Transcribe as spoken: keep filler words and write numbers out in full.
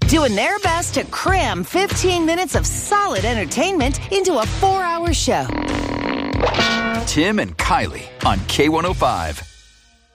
doing their best to cram fifteen minutes of solid entertainment into a four-hour show. Tim and Kylie on K one oh five.